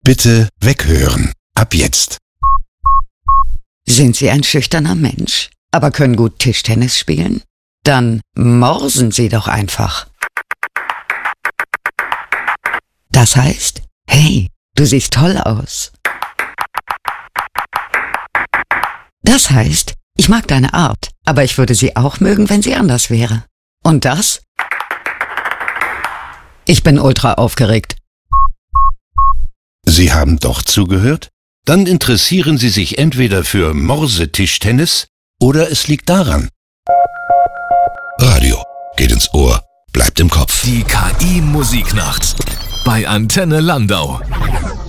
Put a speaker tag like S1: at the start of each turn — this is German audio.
S1: Bitte weghören. Ab jetzt.
S2: Sind Sie ein schüchterner Mensch, aber können gut Tischtennis spielen? Dann morsen Sie doch einfach. Das heißt, hey, du siehst toll aus. Das heißt, ich mag deine Art, aber ich würde sie auch mögen, wenn sie anders wäre. Und das? Ich bin ultra aufgeregt.
S1: Sie haben doch zugehört? Dann interessieren Sie sich entweder für Morsetischtennis oder es liegt daran. Radio geht ins Ohr, bleibt im Kopf.
S3: Die KI-Musiknacht bei Antenne Landau.